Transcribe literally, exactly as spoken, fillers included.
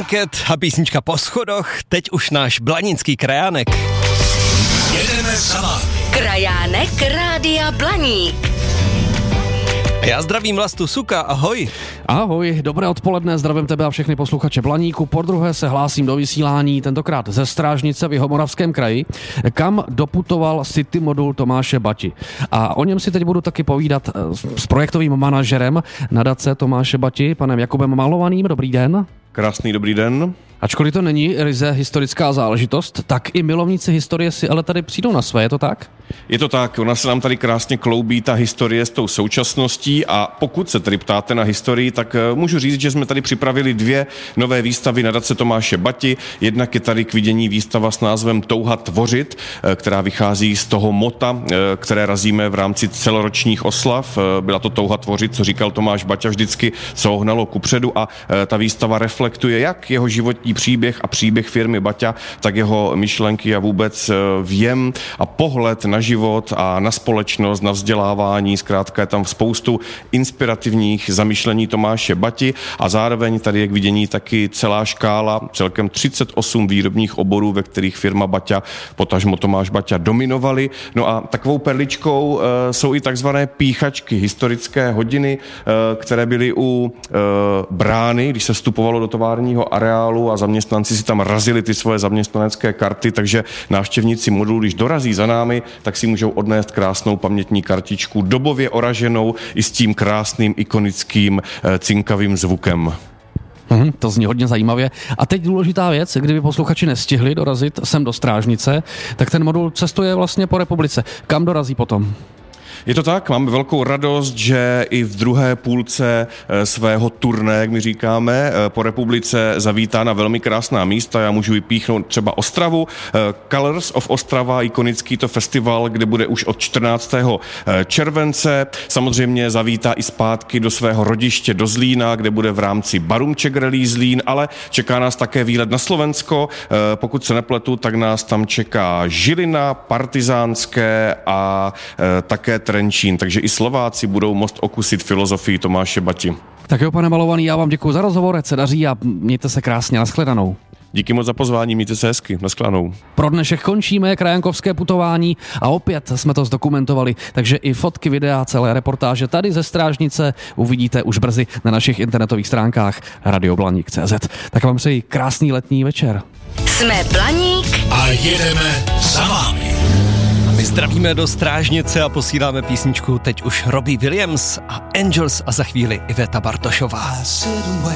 Blanket a písnička Po schodoch, teď už náš blaninský krajánek. Jedeme za vámi. Krajánek Rádia Blaník. Já zdravím Vlastu Suka, ahoj. Ahoj, dobré odpoledne, zdravím tebe a všechny posluchače Blaníku. Podruhé se hlásím do vysílání, tentokrát ze Strážnice v Jihomoravském kraji, kam doputoval City modul Tomáše Bati. A o něm si teď budu taky povídat s projektovým manažerem nadace Tomáše Bati, panem Jakubem Malovaným. Dobrý den. Krásný dobrý den. Ačkoliv to není ryze historická záležitost, tak i milovníci historie si ale tady přijdou na své, je to tak? Je to tak, ona se nám tady krásně kloubí ta historie s tou současností a pokud se tady ptáte na historii, tak můžu říct, že jsme tady připravili dvě nové výstavy nadace Tomáše Bati. Jednak je tady k vidění výstava s názvem Touha tvořit, která vychází z toho mota, které razíme v rámci celoročních oslav. Byla to touha tvořit, co říkal Tomáš Baťa vždycky, co ho hnalo kupředu a ta výstava reflektuje jak jeho životní příběh a příběh firmy Baťa, tak jeho myšlenky a vůbec věm a pohled na život a na společnost, na vzdělávání. Zkrátka je tam spoustu inspirativních zamyšlení Tomáše Bati a zároveň tady je k vidění taky celá škála, celkem třicet osm výrobních oborů, ve kterých firma Baťa, potažmo Tomáš Baťa dominovali. No a takovou perličkou e, jsou i takzvané píchačky, historické hodiny, e, které byly u e, brány, když se vstupovalo do továrního areálu a zaměstnanci si tam razili ty svoje zaměstnanecké karty, takže návštěvníci modulu, když dorazí za námi, tak si můžou odnést krásnou pamětní kartičku, dobově oraženou i s tím krásným ikonickým e, cinkavým zvukem. Hmm, to zní hodně zajímavě. A teď důležitá věc, kdyby posluchači nestihli dorazit sem do Strážnice, tak ten modul cestuje vlastně po republice. Kam dorazí potom? Je to tak, máme velkou radost, že i v druhé půlce svého turné, jak my říkáme, po republice zavítá na velmi krásná místa. Já můžu vypíchnout třeba Ostravu. Colors of Ostrava, ikonický to festival, kde bude už od čtrnáctého července. Samozřejmě zavítá i zpátky do svého rodiště do Zlína, kde bude v rámci Barumček Rally Zlín, ale čeká nás také výlet na Slovensko. Pokud se nepletu, tak nás tam čeká Žilina, Partizánské a také Trenčín, takže i Slováci budou moct okusit filozofii Tomáše Bati. Tak jo, pane Malovaný, já vám děkuji za rozhovor, ať se daří a mějte se krásně, nashledanou. Díky moc za pozvání, mějte se hezky, nashledanou. Pro dnešek končíme krajankovské putování a opět jsme to zdokumentovali, takže i fotky, videa, celé reportáže tady ze Strážnice uvidíte už brzy na našich internetových stránkách radioblaník tečka cé zet. Tak vám přeji krásný letní večer. Jsme Blaník a jedeme za vámi. My zdravíme do Strážnice a posíláme písničku teď už Robbie Williams a Angels a za chvíli Iveta Bartošová.